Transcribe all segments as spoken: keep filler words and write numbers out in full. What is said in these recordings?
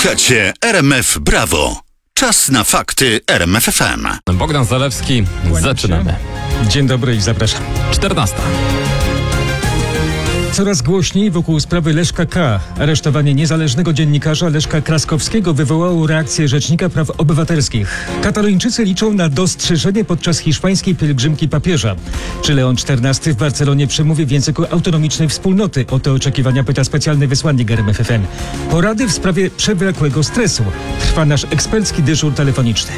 Słuchacie R M F Brawo. Czas na fakty R M F F M. Bogdan Zalewski, zaczynamy. Dzień dobry i zapraszam. czternasta. Coraz głośniej wokół sprawy Leszka K. Aresztowanie niezależnego dziennikarza Leszka Kraskowskiego wywołało reakcję Rzecznika Praw Obywatelskich. Katalończycy liczą na dostrzeżenie podczas hiszpańskiej pielgrzymki papieża. Czy Leon czternasty w Barcelonie przemówi w języku autonomicznej wspólnoty? O te oczekiwania pyta specjalny wysłannik R M F F M. Porady w sprawie przewlekłego stresu. Trwa nasz ekspercki dyżur telefoniczny.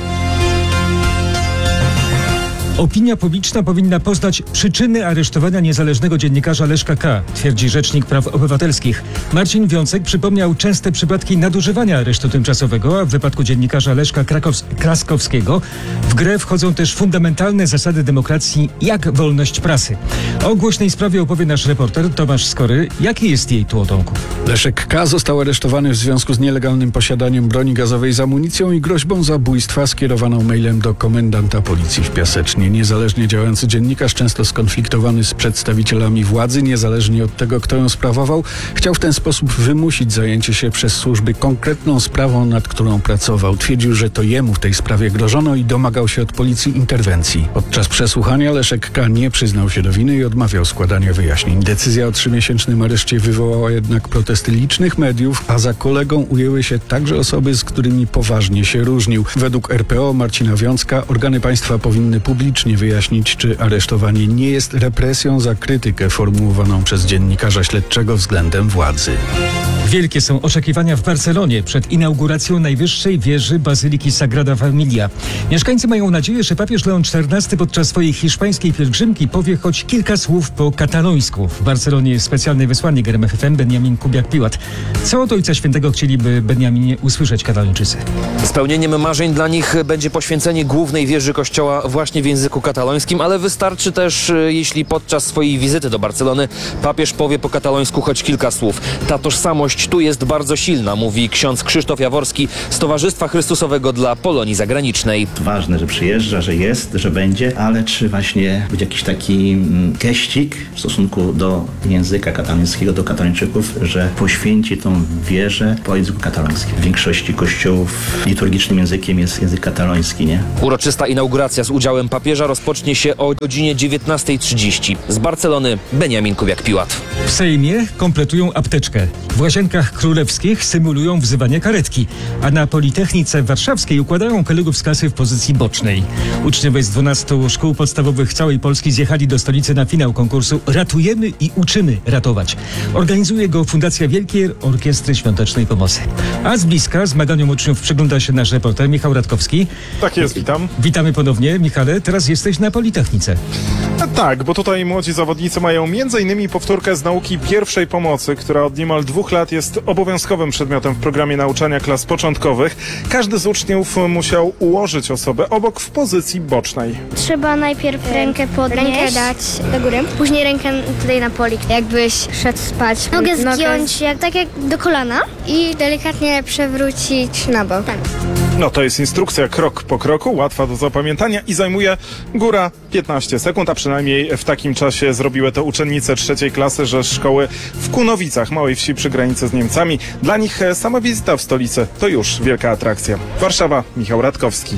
Opinia publiczna powinna poznać przyczyny aresztowania niezależnego dziennikarza Leszka K., twierdzi Rzecznik Praw Obywatelskich. Marcin Wiącek przypomniał częste przypadki nadużywania aresztu tymczasowego, a w wypadku dziennikarza Leszka Krakows- Kraskowskiego w grę wchodzą też fundamentalne zasady demokracji, jak wolność prasy. O głośnej sprawie opowie nasz reporter Tomasz Skory. Jaki jest jej tłotonku? Leszek K. został aresztowany w związku z nielegalnym posiadaniem broni gazowej z amunicją i groźbą zabójstwa skierowaną mailem do komendanta policji w Piasecznie. Niezależnie działający dziennikarz, często skonfliktowany z przedstawicielami władzy, niezależnie od tego, kto ją sprawował, chciał w ten sposób wymusić zajęcie się przez służby konkretną sprawą, nad którą pracował. Twierdził, że to jemu w tej sprawie grożono i domagał się od policji interwencji. Podczas przesłuchania Leszek K. nie przyznał się do winy i odmawiał składania wyjaśnień. Decyzja o trzymiesięcznym areszcie wywołała jednak protesty licznych mediów, a za kolegą ujęły się także osoby, z którymi poważnie się różnił. Według R P O Marcina Wiącka organy państwa powinny publicznie wyjaśnić, czy aresztowanie nie jest represją za krytykę formułowaną przez dziennikarza śledczego względem władzy. Wielkie są oczekiwania w Barcelonie przed inauguracją najwyższej wieży Bazyliki Sagrada Familia. Mieszkańcy mają nadzieję, że papież Leon czternasty podczas swojej hiszpańskiej pielgrzymki powie choć kilka słów po katalońsku. W Barcelonie jest specjalny wysłannik R M F F M Benjamin Kubiak-Piłat. Co od Ojca Świętego chcieliby, Benjaminie, usłyszeć katalończycy? Spełnieniem marzeń dla nich będzie poświęcenie głównej wieży kościoła właśnie w języku katalońskim, ale wystarczy też, jeśli podczas swojej wizyty do Barcelony papież powie po katalońsku choć kilka słów. Ta tożsamość tu jest bardzo silna, mówi ksiądz Krzysztof Jaworski z Towarzystwa Chrystusowego dla Polonii Zagranicznej. Ważne, że przyjeżdża, że jest, że będzie, ale czy właśnie być jakiś taki geścik w stosunku do języka katalońskiego, do katalończyków, że poświęci tą wieżę po języku katalońskim. W większości kościołów liturgicznym językiem jest język kataloński, nie? Uroczysta inauguracja z udziałem papieża rozpocznie się o godzinie dziewiętnasta trzydzieści. Z Barcelony Benjamin Kubiak-Piłat. W Sejmie kompletują apteczkę. W Łazienkach Królewskich symulują wzywanie karetki, a na Politechnice Warszawskiej układają kolegów z klasy w pozycji bocznej. Uczniowie z dwunastu szkół podstawowych całej Polski zjechali do stolicy na finał konkursu Ratujemy i uczymy ratować. Organizuje go Fundacja Wielkiej Orkiestry Świątecznej Pomocy. A z bliska zmaganiom uczniów przygląda się nasz reporter Michał Radkowski. Tak jest, witam. Witamy ponownie. Michale, teraz jesteś na Politechnice. A tak, bo tutaj młodzi zawodnicy mają między innymi powtórkę z nauki pierwszej pomocy, która od niemal dwóch lat jest obowiązkowym przedmiotem w programie nauczania klas początkowych. Każdy z uczniów musiał ułożyć osobę obok w pozycji bocznej. Trzeba najpierw rękę podnieść, rękę dać do góry, później rękę tutaj na polik, jakbyś szedł spać. Nogę zgiąć jak, tak jak do kolana i delikatnie przewrócić na bok. Tak. No to jest instrukcja krok po kroku, łatwa do zapamiętania i zajmuje góra piętnaście sekund, a przynajmniej w takim czasie zrobiły to uczennice trzeciej klasy ze szkoły w Kunowicach, małej wsi przy granicy z Niemcami. Dla nich sama wizyta w stolicy to już wielka atrakcja. Warszawa, Michał Radkowski.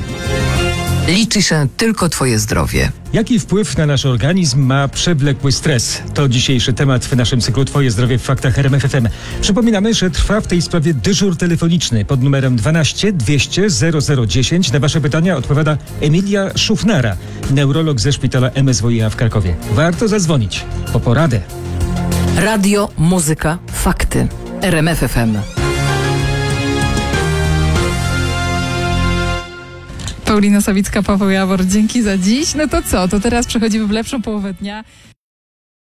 Liczy się tylko Twoje zdrowie. Jaki wpływ na nasz organizm ma przewlekły stres? To dzisiejszy temat w naszym cyklu Twoje zdrowie w faktach R M F F M. Przypominamy, że trwa w tej sprawie dyżur telefoniczny pod numerem dwanaście dwieście zero zero dziesięć. Na Wasze pytania odpowiada Emilia Szufnara, neurolog ze szpitala M S W i A w Krakowie. Warto zadzwonić po poradę. Radio, muzyka, fakty. R M F F M. Paulina Sawicka, Paweł Jawor, dzięki za dziś. No to co, to teraz przechodzimy w lepszą połowę dnia.